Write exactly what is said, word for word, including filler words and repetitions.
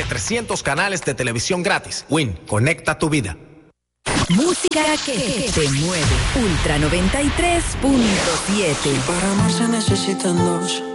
de trescientos canales de televisión gratis. Win, conecta tu vida. Música que te mueve. Ultra noventa y tres punto siete. Para amar se necesitan dos.